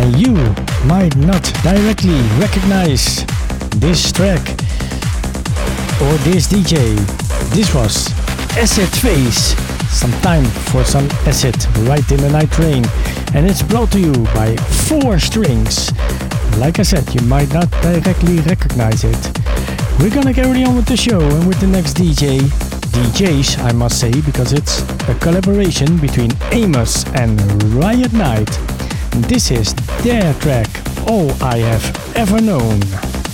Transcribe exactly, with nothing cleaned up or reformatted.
and you might not directly recognize this track or this D J. This was Acid Face. Some time for some acid right in the night train, and it's brought to you by Four Strings. Like I said, you might not directly recognize it. We're gonna carry on with the show and with the next D J. D Js, I must say, because it's a collaboration between Amos and Riot Night. This is their track, All I Have Ever Known.